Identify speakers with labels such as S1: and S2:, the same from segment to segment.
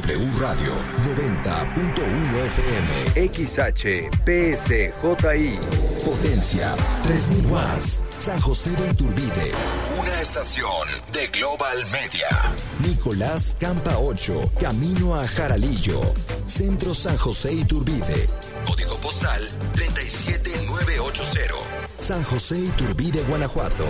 S1: W Radio 90.1 FM. XHPSJI. Potencia 3000 watts. San José de Iturbide. Una estación de Global Media. Nicolás Campa 8. Camino a Jaralillo. Centro San José Iturbide. Código postal 37980. San José Iturbide, Guanajuato.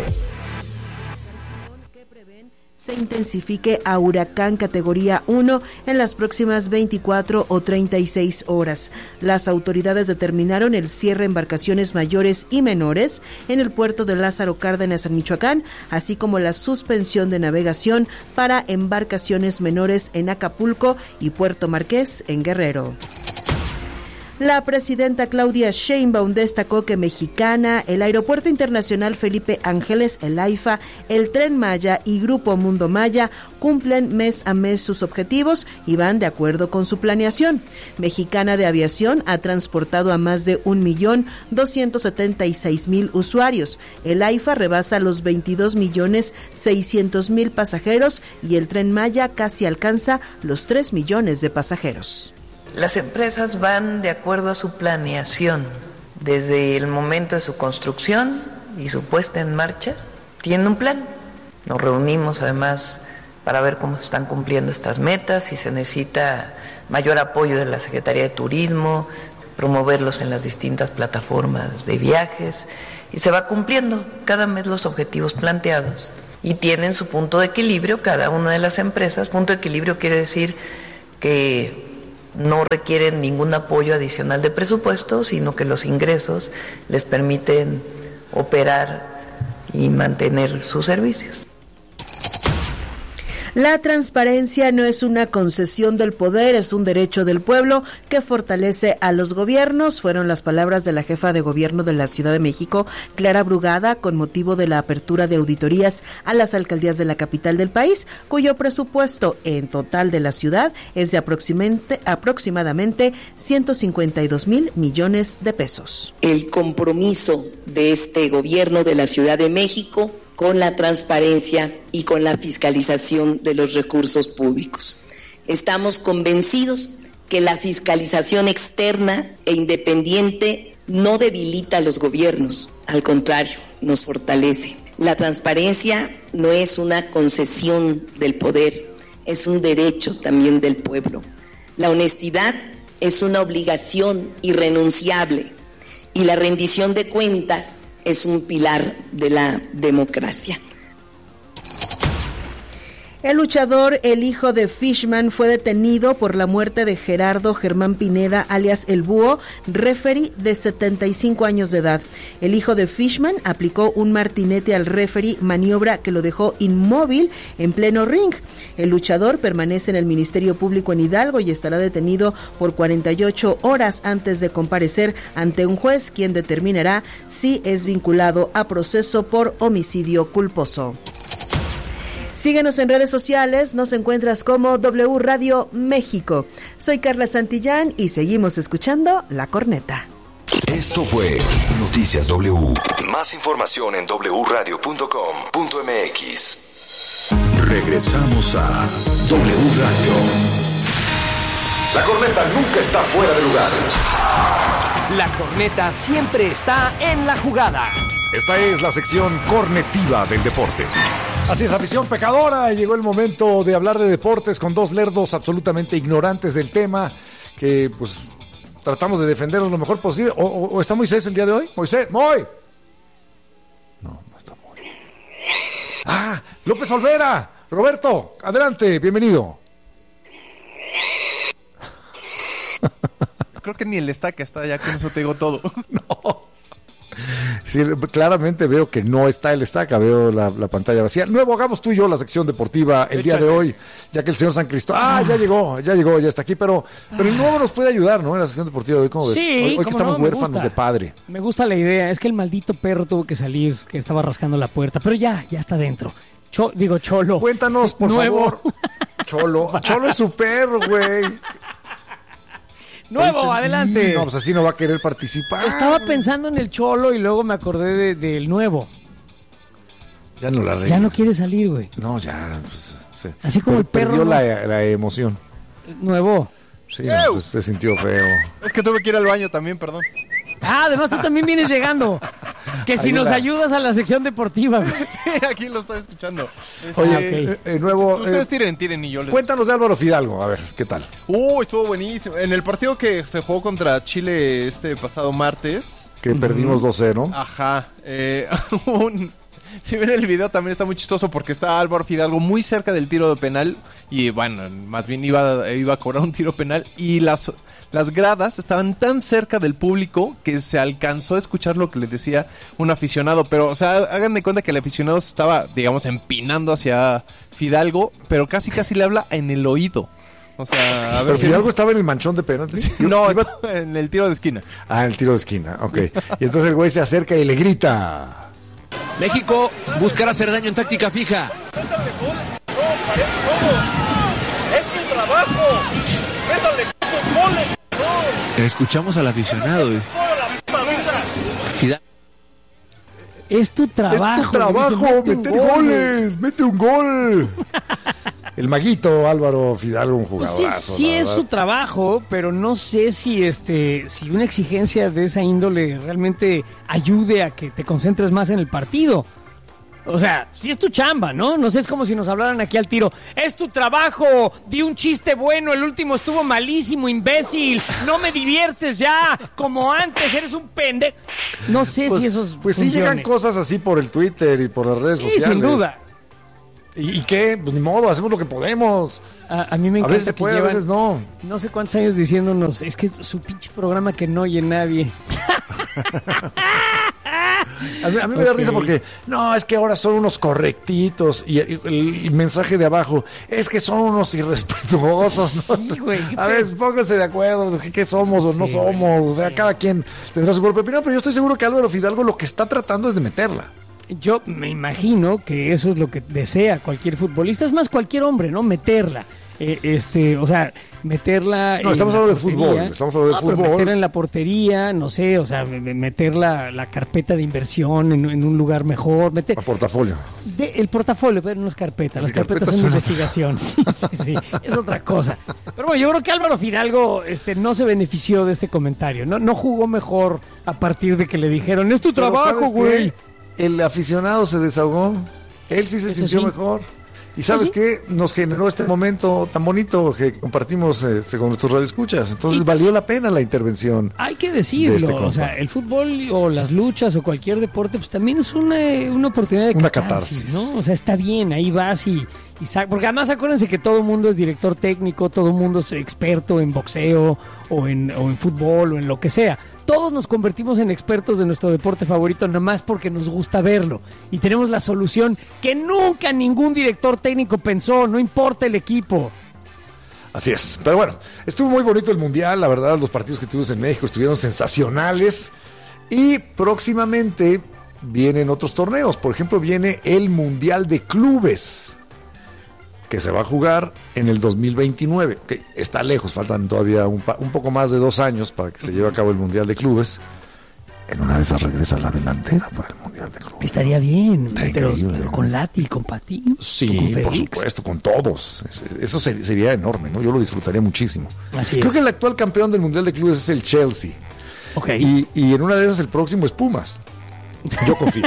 S2: Se intensifique a huracán categoría 1 en las próximas 24 o 36 horas. Las autoridades determinaron el cierre de embarcaciones mayores y menores en el puerto de Lázaro Cárdenas en Michoacán, así como la suspensión de navegación para embarcaciones menores en Acapulco y Puerto Marqués en Guerrero. La presidenta Claudia Sheinbaum destacó que Mexicana, el Aeropuerto Internacional Felipe Ángeles, el AIFA, el Tren Maya y Grupo Mundo Maya cumplen mes a mes sus objetivos y van de acuerdo con su planeación. Mexicana de Aviación ha transportado a más de 1.276.000 usuarios. El AIFA rebasa los 22.600.000 pasajeros y el Tren Maya casi alcanza los 3 millones de pasajeros.
S3: Las empresas van de acuerdo a su planeación, desde el momento de su construcción y su puesta en marcha, tienen un plan. Nos reunimos además para ver cómo se están cumpliendo estas metas, si se necesita mayor apoyo de la Secretaría de Turismo, promoverlos en las distintas plataformas de viajes, y se va cumpliendo cada mes los objetivos planteados. Y tienen su punto de equilibrio cada una de las empresas. Punto de equilibrio quiere decir que no requieren ningún apoyo adicional de presupuesto, sino que los ingresos les permiten operar y mantener sus servicios.
S2: La transparencia no es una concesión del poder, es un derecho del pueblo que fortalece a los gobiernos. Fueron las palabras de la jefa de gobierno de la Ciudad de México, Clara Brugada, con motivo de la apertura de auditorías a las alcaldías de la capital del país, cuyo presupuesto en total de la ciudad es de aproximadamente 152,000 millones de pesos.
S4: El compromiso de este gobierno de la Ciudad de México con la transparencia y con la fiscalización de los recursos públicos. Estamos convencidos que la fiscalización externa e independiente no debilita a los gobiernos, al contrario, nos fortalece. La transparencia no es una concesión del poder, es un derecho también del pueblo. La honestidad es una obligación irrenunciable y la rendición de cuentas es un pilar de la democracia.
S2: El luchador, el hijo de Fishman, fue detenido por la muerte de Gerardo Germán Pineda, alias El Búho, referee de 75 años de edad. El hijo de Fishman aplicó un martinete al referee, maniobra que lo dejó inmóvil en pleno ring. El luchador permanece en el Ministerio Público en Hidalgo y estará detenido por 48 horas antes de comparecer ante un juez, quien determinará si es vinculado a proceso por homicidio culposo. Síguenos en redes sociales, nos encuentras como W Radio México. Soy Carla Santillán y seguimos escuchando La Corneta.
S1: Esto fue Noticias W. Más información en wradio.com.mx. Regresamos a W Radio. La Corneta nunca está fuera de lugar.
S5: La Corneta siempre está en la jugada.
S6: Esta es la sección cornetiva del deporte. Así es, afición pecadora. Llegó el momento de hablar de deportes con dos lerdos absolutamente ignorantes del tema, que pues tratamos de defenderlos lo mejor posible. ¿O está Moisés el día de hoy? Moisés, ¡Moy! No está Moy. ¡Ah! ¡López Olvera! Roberto, adelante, bienvenido.
S7: Creo que ni el estaca está, ya con eso te digo todo.
S6: No. Sí, claramente veo que no está el estaca, veo la pantalla vacía. Luego hagamos tú y yo la sección deportiva el día de hoy, ya que el señor San Cristóbal, ya llegó, ya está aquí, pero el nuevo nos puede ayudar, ¿no? En la sección deportiva de hoy, ¿cómo ves?
S8: Sí,
S6: hoy que estamos huérfanos de padre.
S8: Me gusta la idea, es que el maldito perro tuvo que salir, que estaba rascando la puerta, pero ya está dentro. Cholo.
S6: Cuéntanos, por favor. Cholo es su perro, güey.
S8: Nuevo, adelante.
S6: No, pues así no va a querer participar.
S8: Estaba pensando en el Cholo y luego me acordé del nuevo.
S6: Ya no la regues.
S8: Ya no quiere salir, güey.
S6: No, ya. Pues, sí.
S8: Así como el perro.
S6: Perdió la emoción.
S8: Nuevo.
S6: Sí, se sintió feo.
S7: Es que tuve que ir al baño también, perdón.
S8: Además tú también vienes llegando. Que si nos ayudas a la sección deportiva.
S7: Sí, aquí lo estoy escuchando.
S6: Oye, Nuevo...
S7: Ustedes tiren y yo les...
S6: Cuéntanos de Álvaro Fidalgo, a ver, ¿qué tal?
S7: Estuvo buenísimo. En el partido que se jugó contra Chile este pasado martes...
S6: Que perdimos 2-0.
S7: Ajá. Si ven el video también está muy chistoso porque está Álvaro Fidalgo muy cerca del tiro de penal y bueno, más bien iba a cobrar un tiro penal y las gradas estaban tan cerca del público que se alcanzó a escuchar lo que le decía un aficionado, pero o sea, hagan de cuenta que el aficionado se estaba, digamos, empinando hacia Fidalgo, pero casi le habla en el oído. O sea, a ver,
S6: ¿pero Fidalgo estaba en el manchón de penalti?
S7: Sí, no, estaba en el tiro de esquina.
S6: Ah, en el tiro de esquina, ok. Y entonces el güey se acerca y le grita...
S9: México buscará hacer daño en táctica fija.
S10: ¡Es tu trabajo! ¡Métanle goles!
S9: Escuchamos al aficionado.
S8: Es tu trabajo.
S6: Es tu trabajo, meter goles. Mete un gol. El maguito Álvaro Fidalgo, un jugadorazo.
S8: Pues sí es su trabajo, pero no sé si una exigencia de esa índole realmente ayude a que te concentres más en el partido. O sea, sí es tu chamba, ¿no? No sé, es como si nos hablaran aquí al tiro. ¡Es tu trabajo! Di un chiste bueno, el último estuvo malísimo, imbécil. No me diviertes ya, como antes, eres un pendejo. No sé si esos
S6: Pues sí llegan cosas así por el Twitter y por las redes sociales.
S8: Sí, sin duda.
S6: ¿Y qué? Pues ni modo, hacemos lo que podemos.
S8: A mí me encanta.
S6: A veces se puede, a veces no.
S8: No sé cuántos años diciéndonos, es que su pinche programa que no oye nadie.
S6: A mí me da risa porque, no, es que ahora son unos correctitos. Y el mensaje de abajo, es que son unos irrespetuosos, ¿no?
S8: Sí, güey,
S6: a ver, pónganse de acuerdo, ¿qué somos o no somos? O sea, cada quien tendrá su propia opinión, pero yo estoy seguro que Álvaro Fidalgo lo que está tratando es de meterla.
S8: Yo me imagino que eso es lo que desea cualquier futbolista, es más cualquier hombre, ¿no? Meterla. O sea, meterla.
S6: No, estamos hablando de fútbol. Estamos hablando de fútbol.
S8: Meterla en la portería, no sé, o sea, meter la carpeta de inversión en un lugar mejor. El
S6: portafolio.
S8: El portafolio, pero no es carpeta. Las carpetas son investigación. Sí, es otra cosa. Pero bueno, yo creo que Álvaro Fidalgo no se benefició de este comentario. No jugó mejor a partir de que le dijeron, es tu trabajo, güey.
S6: El aficionado se desahogó. Él sí se sintió mejor. Y ¿sabes qué? Nos generó este momento tan bonito que compartimos con nuestros radioescuchas. Entonces valió la pena la intervención.
S8: Hay que decirlo. O sea, el fútbol o las luchas o cualquier deporte, pues también es una oportunidad de catarsis, ¿no? O sea, está bien, ahí vas y porque además acuérdense que todo el mundo es director técnico, todo el mundo es experto en boxeo o en fútbol o en lo que sea. Todos nos convertimos en expertos de nuestro deporte favorito nomás porque nos gusta verlo. Y tenemos la solución que nunca ningún director técnico pensó, no importa el equipo.
S6: Así es. Pero bueno, estuvo muy bonito el Mundial, la verdad, los partidos que tuvimos en México estuvieron sensacionales. Y próximamente vienen otros torneos. Por ejemplo, viene el Mundial de Clubes, que se va a jugar en el 2029. Okay, está lejos, faltan todavía un poco más de 2 años para que se lleve a cabo el Mundial de Clubes. En una de esas regresa la delantera para el Mundial de Clubes.
S8: Estaría bien, pero con Lati, con Pati.
S6: Sí, por supuesto, con todos. Eso sería enorme, ¿no? Yo lo disfrutaría muchísimo.
S8: Así
S6: Creo
S8: es.
S6: que el actual campeón del Mundial de Clubes es el Chelsea.
S8: Okay.
S6: Y en una de esas el próximo es Pumas. Yo confío.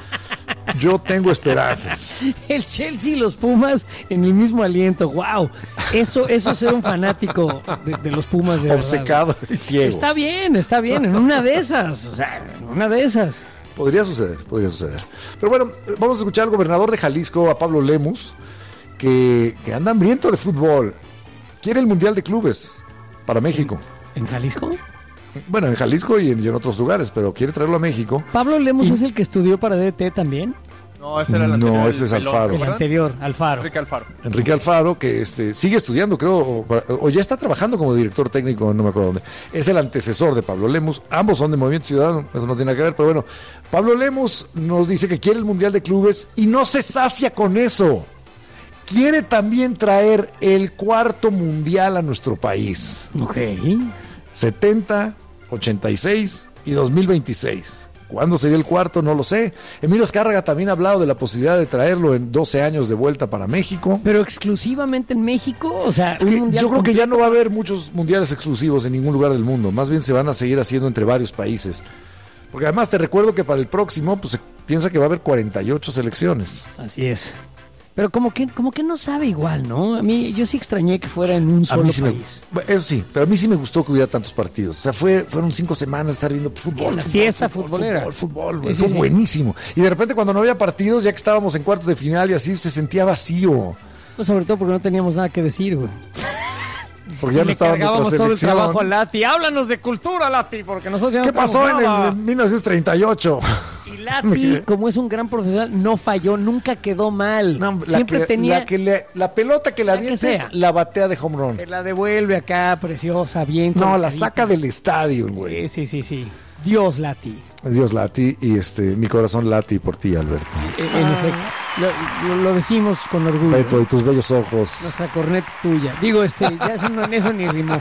S6: Yo tengo esperanzas.
S8: El Chelsea y los Pumas en el mismo aliento. ¡Wow! Eso es ser un fanático de los Pumas de
S6: obcecado
S8: verdad.
S6: Y ciego.
S8: Está bien. En una de esas. O sea, en una de esas.
S6: Podría suceder. Pero bueno, vamos a escuchar al gobernador de Jalisco, a Pablo Lemus, que anda hambriento de fútbol. Quiere el Mundial de Clubes para México.
S8: ¿En Jalisco?
S6: Bueno, en Jalisco y en otros lugares, pero quiere traerlo a México.
S8: ¿Pablo Lemus es el que estudió para DT también?
S7: No, ese era el anterior.
S6: No, ese es Alfaro.
S8: El anterior, Alfaro.
S7: Enrique Alfaro,
S6: que sigue estudiando, creo, o ya está trabajando como director técnico, no me acuerdo dónde. Es el antecesor de Pablo Lemus. Ambos son de Movimiento Ciudadano, eso no tiene nada que ver, pero bueno. Pablo Lemus nos dice que quiere el Mundial de Clubes y no se sacia con eso. Quiere también traer el 4º Mundial a nuestro país.
S8: Ok.
S6: 70, 86 y 2026. ¿Cuándo sería el cuarto? No lo sé. Emilio Azcárraga también ha hablado de la posibilidad de traerlo en 12 años de vuelta para México.
S8: ¿Pero exclusivamente en México? O sea,
S6: yo creo que ya no va a haber muchos mundiales exclusivos en ningún lugar del mundo. Más bien se van a seguir haciendo entre varios países. Porque además te recuerdo que para el próximo pues se piensa que va a haber 48 selecciones.
S8: Así es. Pero como que no sabe igual, ¿no? A mí, yo sí extrañé que fuera en un solo país.
S6: Eso sí, pero a mí sí me gustó que hubiera tantos partidos. O sea, fueron 5 semanas de estar viendo fútbol.
S8: La fiesta futbolera.
S6: Fútbol. Fue buenísimo. Y de repente cuando no había partidos, ya que estábamos en cuartos de final y así, se sentía vacío.
S8: Pues sobre todo porque no teníamos nada que decir, güey.
S6: Porque ya no estaba nuestra selección.
S8: Todo el trabajo a Lati. Háblanos de cultura, Lati, porque nosotros ya no.
S6: ¿Qué pasó en 1938?
S8: Y Lati, como es un gran profesional, no falló, nunca quedó mal. No, siempre tenía...
S6: La pelota que le avientes, la batea de home run.
S8: Que la devuelve acá, preciosa, bien.
S6: No, la saca del estadio, güey.
S8: Sí. Dios Lati.
S6: Dios Lati y mi corazón lati por ti, Alberto.
S8: En efecto, lo decimos con orgullo.
S6: Beto, y tus bellos ojos.
S8: Nuestra corneta es tuya. Digo, ya eso ni rimó.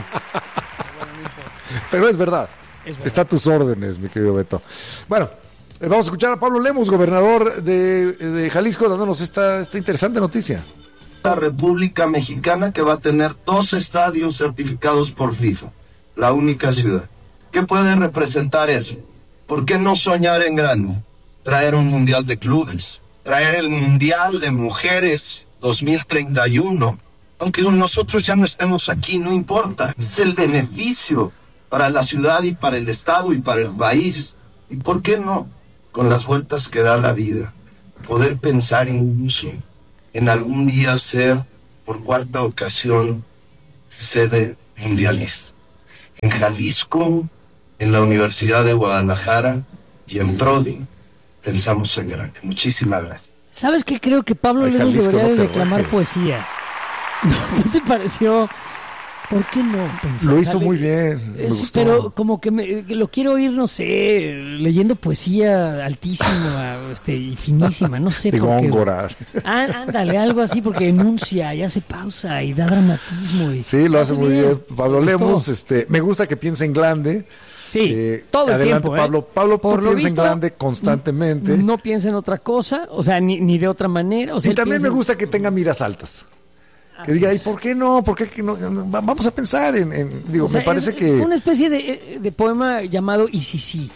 S6: Pero es verdad. Está a tus órdenes, mi querido Beto. Bueno, vamos a escuchar a Pablo Lemus, gobernador de Jalisco, dándonos esta interesante noticia.
S11: La República Mexicana que va a tener 2 estadios certificados por FIFA. La única ciudad. ¿Qué puede representar eso? ¿Por qué no soñar en grande? Traer un mundial de clubes, traer el mundial de mujeres 2031. Aunque nosotros ya no estemos aquí, no importa. Es el beneficio para la ciudad y para el estado y para el país. ¿Y por qué no? Con las vueltas que da la vida, poder pensar incluso en algún día ser, por 4ª ocasión, sede mundialista. En Jalisco, en la Universidad de Guadalajara y en Prodi, pensamos en grande. Muchísimas gracias.
S8: ¿Sabes qué? Creo que Pablo Lemus debería de declamar poesía. ¿No te pareció? ¿Por qué no pensar?
S6: Lo hizo muy bien.
S8: Pero como que lo quiero oír, no sé, leyendo poesía altísima y finísima, no sé
S6: por qué.
S8: Góngora. Ándale, algo así, porque enuncia y hace pausa y da dramatismo.
S6: Sí, lo hace muy bien. Pablo Lemus, me gusta que piense en grande.
S8: Sí, todo el
S6: adelante,
S8: tiempo.
S6: Pablo, por tú piensa en grande constantemente.
S8: No piensa en otra cosa, o sea, ni de otra manera. O sea,
S6: y también me gusta que tenga miras altas. Que diga, ¿y por qué no? ¿Por qué no? Vamos a pensar digo, o sea, me parece que...
S8: Fue una especie de poema llamado ¿Y si sí?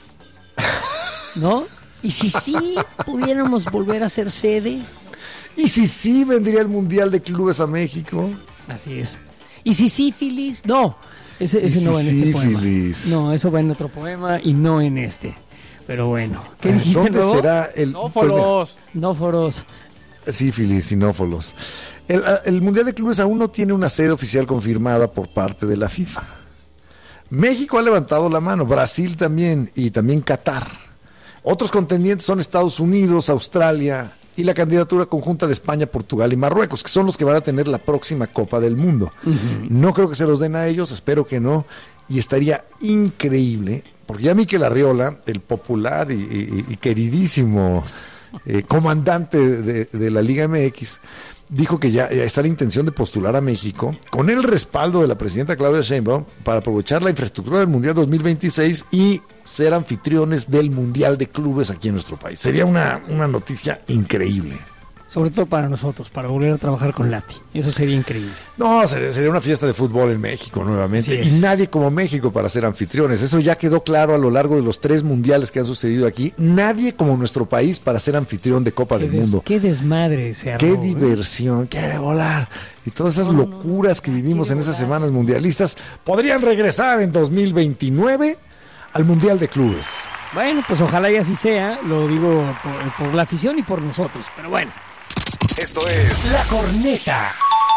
S8: ¿No? ¿Y si sí pudiéramos volver a ser sede?
S6: ¿Y si sí vendría el Mundial de Clubes a México?
S8: Así es. ¿Y si sífilis? No, ese no va en este poema. No, eso va en otro poema y no en este. Pero bueno, ¿qué dijiste?
S6: ¿Dónde será el...
S8: Nóforos.
S6: Sífilis, sinófolos. El Mundial de Clubes aún no tiene una sede oficial confirmada por parte de la FIFA. México ha levantado la mano, Brasil también, y también Qatar. Otros contendientes son Estados Unidos, Australia y la candidatura conjunta de España, Portugal y Marruecos, que son los que van a tener la próxima Copa del Mundo. Uh-huh. No creo que se los den a ellos, espero que no, y estaría increíble, porque ya Mikel Arriola, el popular y queridísimo comandante de la Liga MX, dijo que ya está la intención de postular a México con el respaldo de la presidenta Claudia Sheinbaum para aprovechar la infraestructura del Mundial 2026 y ser anfitriones del Mundial de Clubes aquí en nuestro país. Sería una noticia increíble.
S8: Sobre todo para nosotros, para volver a trabajar con Lati. Eso sería increíble.
S6: No, sería una fiesta de fútbol en México nuevamente. Y nadie como México para ser anfitriones. Eso ya quedó claro a lo largo de los 3 mundiales que han sucedido aquí. Nadie como nuestro país para ser anfitrión de Copa del Mundo.
S8: Qué desmadre se armó.
S6: Qué diversión, quiere volar. Y todas esas locuras que vivimos en esas semanas mundialistas podrían regresar en 2029 al Mundial de Clubes.
S8: Bueno, pues ojalá y así sea. Lo digo por la afición y por nosotros. Pero bueno.
S1: Esto es
S5: La Corneta.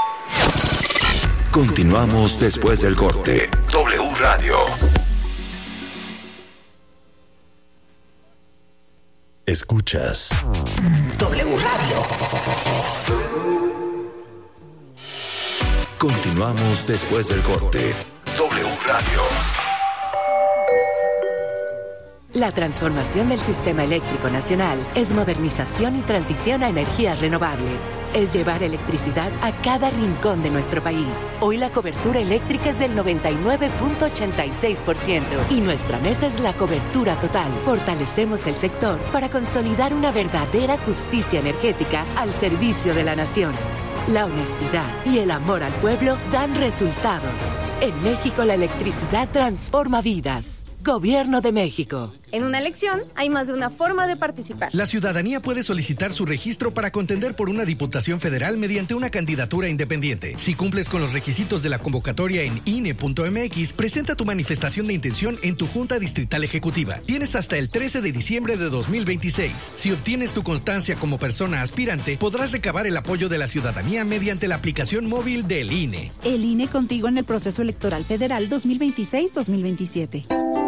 S1: Continuamos después del corte. W Radio. Escuchas
S5: W Radio.
S1: Continuamos después del corte. W Radio.
S12: La transformación del sistema eléctrico nacional es modernización y transición a energías renovables. Es llevar electricidad a cada rincón de nuestro país. Hoy la cobertura eléctrica es del 99.86% y nuestra meta es la cobertura total. Fortalecemos el sector para consolidar una verdadera justicia energética al servicio de la nación. La honestidad y el amor al pueblo dan resultados. En México la electricidad transforma vidas. Gobierno de México.
S13: En una elección hay más de una forma de participar.
S14: La ciudadanía puede solicitar su registro para contender por una diputación federal mediante una candidatura independiente. Si cumples con los requisitos de la convocatoria en INE.mx, presenta tu manifestación de intención en tu Junta Distrital Ejecutiva. Tienes hasta el 13 de diciembre de 2026. Si obtienes tu constancia como persona aspirante, podrás recabar el apoyo de la ciudadanía mediante la aplicación móvil del INE.
S15: El INE contigo en el proceso electoral federal 2026-2027.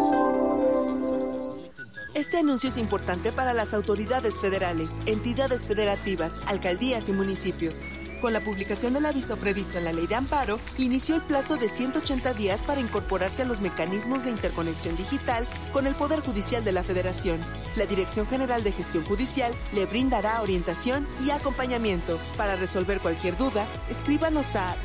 S16: Este anuncio es importante para las autoridades federales, entidades federativas, alcaldías y municipios. Con la publicación del aviso previsto en la Ley de Amparo, inició el plazo de 180 días para incorporarse a los mecanismos de interconexión digital con el Poder Judicial de la Federación. La Dirección General de Gestión Judicial le brindará orientación y acompañamiento. Para resolver cualquier duda, escríbanos a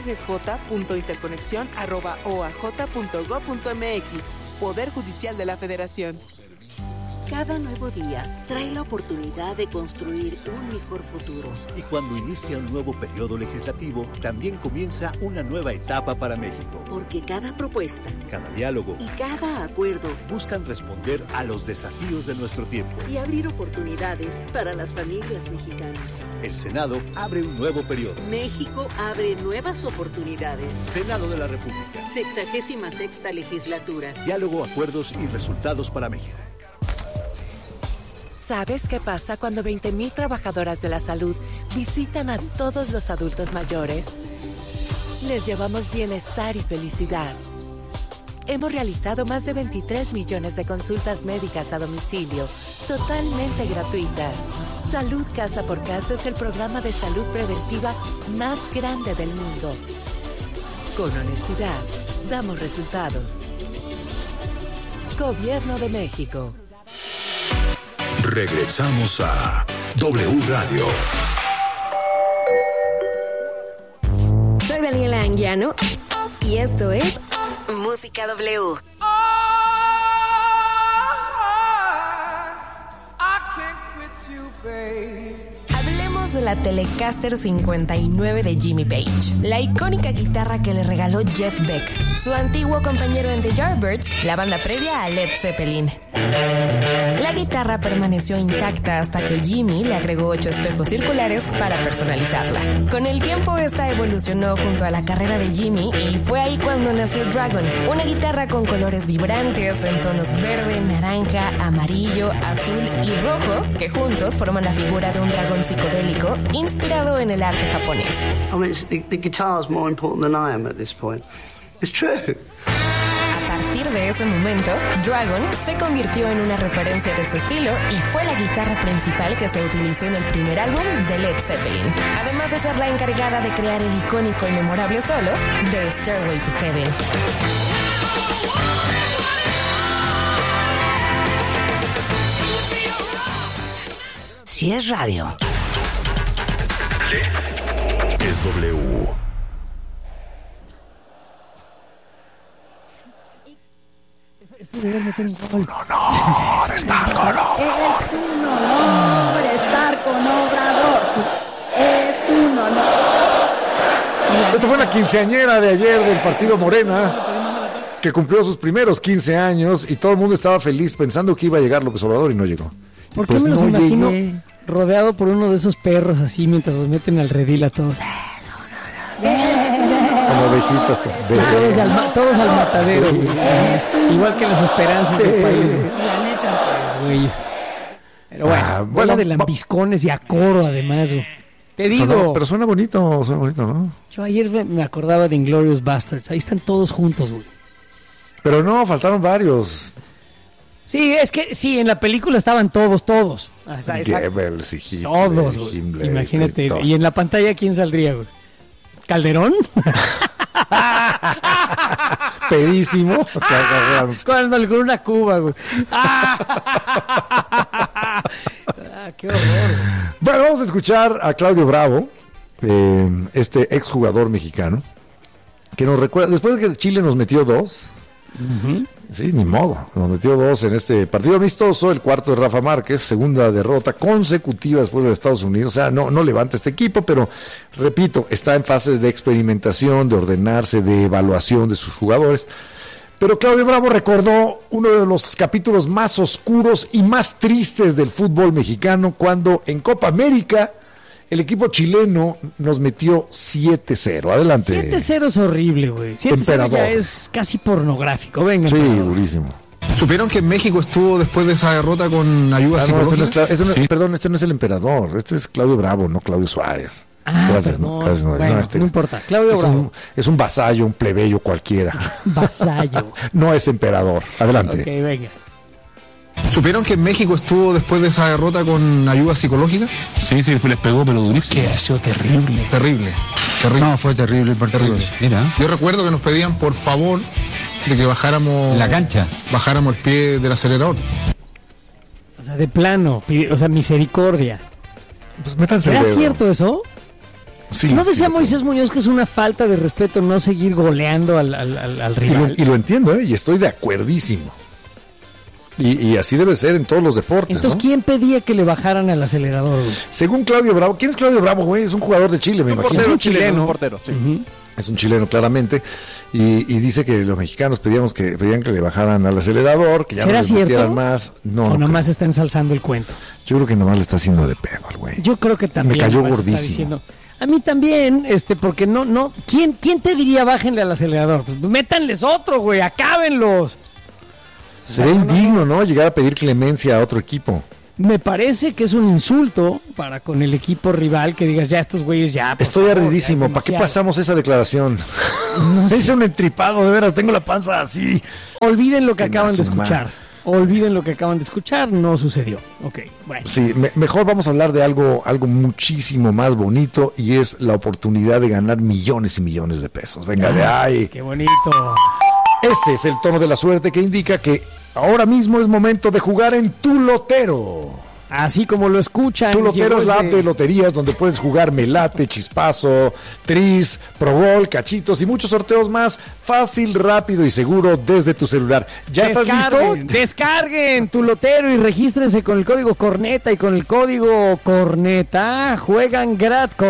S16: dggj.interconexión@oaj.gov.mx. Poder Judicial de la Federación.
S17: Cada nuevo día trae la oportunidad de construir un mejor futuro.
S18: Y cuando inicia un nuevo periodo legislativo, también comienza una nueva etapa para México.
S17: Porque cada propuesta,
S18: cada diálogo
S17: y cada acuerdo
S18: buscan responder a los desafíos de nuestro tiempo
S17: y abrir oportunidades para las familias mexicanas.
S18: El Senado abre un nuevo periodo.
S17: México abre nuevas oportunidades.
S18: Senado de la República.
S17: 66ª legislatura.
S18: Diálogo, acuerdos y resultados para México.
S12: ¿Sabes qué pasa cuando 20,000 trabajadoras de la salud visitan a todos los adultos mayores? Les llevamos bienestar y felicidad. Hemos realizado más de 23 millones de consultas médicas a domicilio, totalmente gratuitas. Salud Casa por Casa es el programa de salud preventiva más grande del mundo. Con honestidad, damos resultados. Gobierno de México.
S1: Regresamos a W Radio.
S19: Soy Daniela Anguiano y esto es Música W. Hablemos de la Telecaster 59 de Jimmy Page, la icónica guitarra que le regaló Jeff Beck, su antiguo compañero en The Yardbirds, la banda previa a Led Zeppelin. La guitarra permaneció intacta hasta que Jimmy le agregó 8 espejos circulares para personalizarla. Con el tiempo esta evolucionó junto a la carrera de Jimmy y fue ahí cuando nació Dragon, una guitarra con colores vibrantes en tonos verde, naranja, amarillo, azul y rojo que juntos forman la figura de un dragón psicodélico inspirado en el arte japonés.
S20: I mean, the guitar is more important than I am at this point. It's true.
S19: A partir de ese momento, Dragon se convirtió en una referencia de su estilo y fue la guitarra principal que se utilizó en el primer álbum de Led Zeppelin, además de ser la encargada de crear el icónico y memorable solo de Stairway to Heaven.
S21: Si es radio,
S1: es W.
S8: Esto debe meter un gol.
S6: Un honor estar con Obrador.
S15: Es un honor estar con Obrador. Es un honor.
S6: Esto fue la quinceañera de ayer del partido Morena, que cumplió sus primeros 15 años y todo el mundo estaba feliz pensando que iba a llegar López Obrador y no llegó.
S8: ¿Por qué me los imagino rodeado por uno de esos perros así mientras los meten al redil a todos?
S6: Como ovejitas.
S8: Todos al matadero. Igual que las esperanzas del país.
S15: La neta.
S8: Güeyes. Pero bueno, de lambiscones y a coro además. Te digo.
S6: Pero suena bonito, ¿no?
S8: Yo ayer me acordaba de Inglourious Basterds. Ahí están todos juntos, güey.
S6: Pero no, faltaron varios.
S8: Sí, es que sí, en la película estaban todos. O sea,
S6: Goebbels y Hitler,
S8: todos, güey.
S6: Himmler,
S8: Imagínate. Y en la pantalla, ¿quién saldría, güey? ¿Calderón?
S6: pedísimo.
S8: Con una cuba, güey. ¡Qué horror!
S6: Bueno, vamos a escuchar a Claudio Bravo, este exjugador mexicano, que nos recuerda, después de que Chile nos metió 2, sí, ni modo, nos metió 2 en este partido amistoso, el cuarto de Rafa Márquez, segunda derrota consecutiva después de Estados Unidos. O sea, no levanta este equipo, pero repito, está en fase de experimentación, de ordenarse, de evaluación de sus jugadores. Pero Claudio Bravo recordó uno de los capítulos más oscuros y más tristes del fútbol mexicano, cuando en Copa América el equipo chileno nos metió 7-0. Adelante.
S8: 7-0 es horrible, güey. 7-0 ya es casi pornográfico. Venga.
S6: Sí, durísimo.
S3: ¿Supieron que México estuvo después de esa derrota con ayuda psicológica?
S6: Perdón, este no es el emperador. Este es Claudio Bravo, no Claudio Suárez.
S8: Gracias, gracias, bueno, no importa. Claudio Bravo.
S6: Es un vasallo, un plebeyo cualquiera.
S8: Vasallo.
S6: No es emperador. Adelante.
S8: Ok, venga.
S3: ¿Supieron que México estuvo después de esa derrota con ayuda psicológica?
S22: Sí, les pegó, pero durísimo.
S8: Que ha sido terrible.
S3: Terrible.
S22: No, fue terrible el partido.
S3: Mira. Yo recuerdo que nos pedían, por favor, de que bajáramos...
S22: La cancha.
S3: Bajáramos el pie del acelerador.
S8: O sea, de plano. O sea, misericordia.
S6: Pues métanse.
S8: ¿Era cierto eso?
S6: Sí,
S8: ¿No decía Moisés Muñoz que es una falta de respeto no seguir goleando al rival?
S6: Y lo entiendo, y estoy de acuerdísimo. Y así debe ser en todos los deportes.
S8: Entonces, ¿no? ¿Quién pedía que le bajaran al acelerador, güey?
S6: Según Claudio Bravo. ¿Quién es Claudio Bravo, güey? Es un jugador de Chile, me imagino.
S7: Es un chileno. Un portero, sí.
S6: Es un chileno, claramente. Y dice que los mexicanos pedían que le bajaran al acelerador, que ya no les metieran más. No,
S8: o nomás está ensalzando el cuento.
S6: Yo creo que nomás le está haciendo de pedo al güey.
S8: Yo creo que también.
S6: Me cayó gordísimo.
S8: A mí también, porque no. ¿Quién te diría bájenle al acelerador? Pues métanles otro, güey, acábenlos.
S6: Sería indigno, ¿no? Llegar a pedir clemencia a otro equipo.
S8: Me parece que es un insulto para con el equipo rival que digas, ya estos güeyes ya.
S6: Estoy ardidísimo. ¿Para qué pasamos esa declaración? No sé. Es un entripado, de veras, tengo la panza así.
S8: Olviden lo que acaban de escuchar. Olviden lo que acaban de escuchar, no sucedió. Ok, bueno.
S6: Sí, mejor vamos a hablar de algo muchísimo más bonito, y es la oportunidad de ganar millones y millones de pesos. Venga, de ahí.
S8: ¡Qué bonito!
S6: Ese es el tono de la suerte que indica que ahora mismo es momento de jugar en Tu Lotero.
S8: Así como lo escuchan.
S6: Tu Lotero es la app de loterías donde puedes jugar Melate, Chispazo, Tris, Pro Bowl, Cachitos y muchos sorteos más. Fácil, rápido y seguro desde tu celular. ¿Ya estás listo?
S8: Descarguen Tu Lotero y regístrense con el código Corneta, y con el código Corneta juegan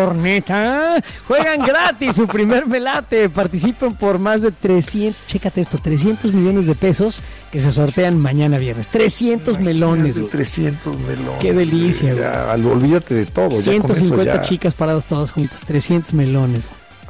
S8: gratis su primer Melate. Participen por más de 300 millones de pesos que se sortean mañana viernes. 300 melones.
S6: 300 melones.
S8: Qué delicia, güey.
S6: Ya, olvídate de todo.
S8: 150 chicas paradas todas juntas, 300 melones.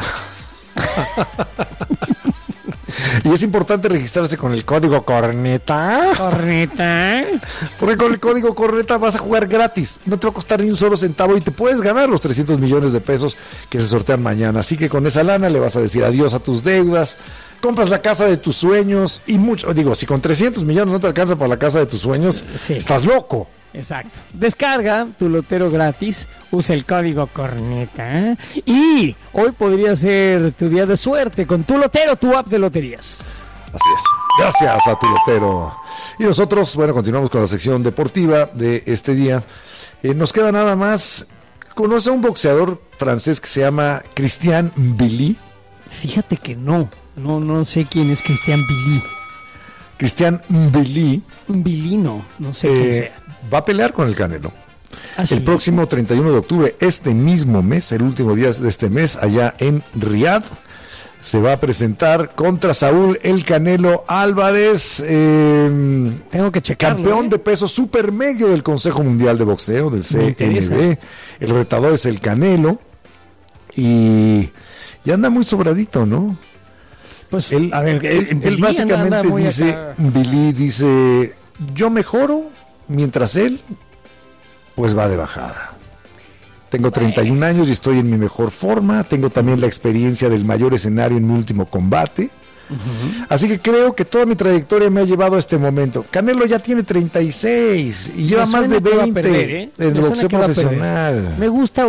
S6: Y es importante registrarse con el código Corneta. Porque con el código Corneta vas a jugar gratis. No te va a costar ni un solo centavo y te puedes ganar los 300 millones de pesos que se sortean mañana. Así que con esa lana le vas a decir adiós a tus deudas. Compras la casa de tus sueños y mucho. Digo, si con 300 millones no te alcanza para la casa de tus sueños, estás loco.
S8: Exacto. Descarga Tu Lotero gratis, usa el código Corneta y hoy podría ser tu día de suerte con Tu Lotero, tu app de loterías.
S6: Así es. Gracias a Tu Lotero. Y nosotros, bueno, continuamos con la sección deportiva de este día. Nos queda nada más. ¿Conoce a un boxeador francés que se llama Christian Billy?
S8: Fíjate que no sé quién es Christian Billy.
S6: Christian Billy.
S8: Billy no sé quién sea.
S6: Va a pelear con el Canelo.
S8: ¿Sí?
S6: El próximo 31 de octubre, este mismo mes, el último día de este mes, allá en Riad, se va a presentar contra Saúl El Canelo Álvarez.
S8: Tengo que checarlo.
S6: Campeón de peso supermedio del Consejo Mundial de Boxeo, del CMB. El retador es el Canelo. Y anda muy sobradito, ¿no?
S8: Pues,
S6: él básicamente Billy dice, yo mejoro mientras él pues va de bajada. Tengo 31 años y estoy en mi mejor forma. Tengo también la experiencia del mayor escenario en mi último combate. Así que creo que toda mi trayectoria me ha llevado a este momento. Canelo ya tiene 36 y lleva más de 20 en el boxeo profesional.
S8: Me gusta